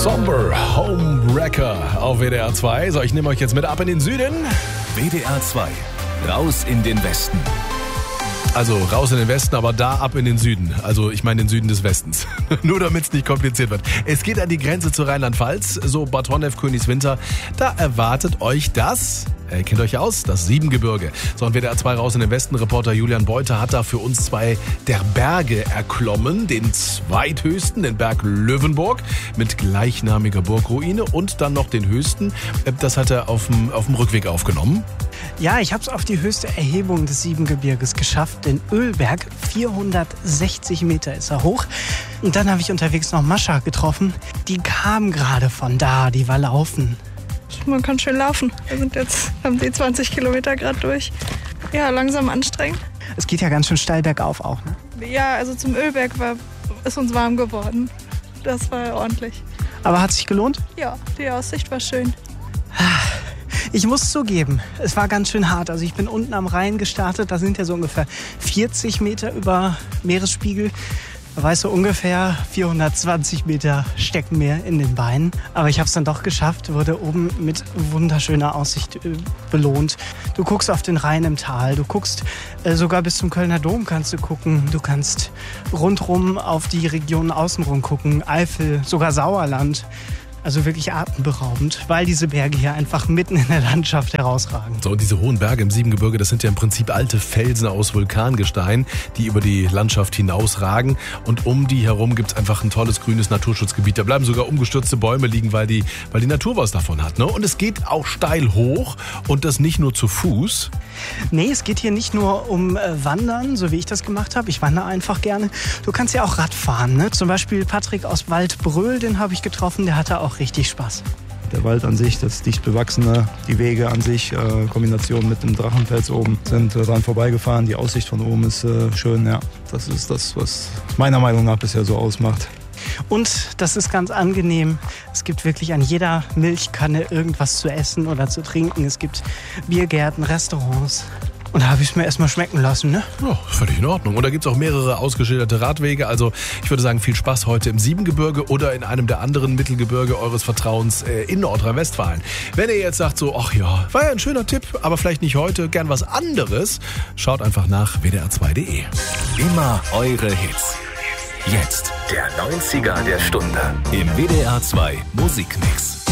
Somber Homewrecker auf WDR 2. So, ich nehme euch jetzt mit ab in den Süden. WDR 2, raus in den Westen. Also raus in den Westen, aber da ab in den Süden. Also ich meine den Süden des Westens. Nur damit es nicht kompliziert wird. Es geht an die Grenze zu Rheinland-Pfalz, so Bad Honnef, Königswinter. Da erwartet euch das... kennt euch aus, das Siebengebirge. So, und WDR 2 raus in den Westen. Reporter Julian Beuter hat da für uns zwei der Berge erklommen. Den zweithöchsten, den Berg Löwenburg mit gleichnamiger Burgruine und dann noch den höchsten. Das hat er auf dem Rückweg aufgenommen. Ja, ich habe es auf die höchste Erhebung des Siebengebirges geschafft, den Ölberg. 460 Meter ist er hoch. Und dann habe ich unterwegs noch Mascha getroffen. Die kam gerade von da, die war laufen. Man kann schön laufen. Haben die 20 Kilometer gerade durch. Ja, langsam anstrengend. Es geht ja ganz schön steil bergauf auch, ne? Ja, also zum Ölberg ist uns warm geworden. Das war ordentlich. Aber hat sich gelohnt? Ja, die Aussicht war schön. Ich muss zugeben, es war ganz schön hart. Also ich bin unten am Rhein gestartet, da sind ja so ungefähr 40 Meter über Meeresspiegel. Weißt du, ungefähr 420 Meter stecken mir in den Beinen. Aber ich habe es dann doch geschafft, wurde oben mit wunderschöner Aussicht belohnt. Du guckst auf den Rhein im Tal, du guckst sogar bis zum Kölner Dom kannst du gucken. Du kannst rundrum auf die Regionen außenrum gucken, Eifel, sogar Sauerland. Also wirklich atemberaubend, weil diese Berge hier einfach mitten in der Landschaft herausragen. So, und diese hohen Berge im Siebengebirge, das sind ja im Prinzip alte Felsen aus Vulkangestein, die über die Landschaft hinausragen. Und um die herum gibt es einfach ein tolles grünes Naturschutzgebiet. Da bleiben sogar umgestürzte Bäume liegen, weil die Natur was davon hat. Ne? Und es geht auch steil hoch und das nicht nur zu Fuß. Nee, es geht hier nicht nur um Wandern, so wie ich das gemacht habe. Ich wandere einfach gerne. Du kannst ja auch Radfahren. Ne? Zum Beispiel Patrick aus Waldbröl, den habe ich getroffen, der hatte auch richtig Spaß. Der Wald an sich, das dicht bewachsene, die Wege an sich, Kombination mit dem Drachenfels oben, sind dran vorbeigefahren. Die Aussicht von oben ist schön, ja. Das ist das, was meiner Meinung nach bisher so ausmacht. Und das ist ganz angenehm. Es gibt wirklich an jeder Milchkanne irgendwas zu essen oder zu trinken. Es gibt Biergärten, Restaurants. Und da habe ich es mir erstmal schmecken lassen, ne? Ja, völlig in Ordnung. Und da gibt es auch mehrere ausgeschilderte Radwege. Also ich würde sagen, viel Spaß heute im Siebengebirge oder in einem der anderen Mittelgebirge eures Vertrauens in Nordrhein-Westfalen. Wenn ihr jetzt sagt so, ach ja, war ja ein schöner Tipp, aber vielleicht nicht heute, gern was anderes, schaut einfach nach wdr2.de. Immer eure Hits. Jetzt der 90er der Stunde im WDR 2 Musikmix.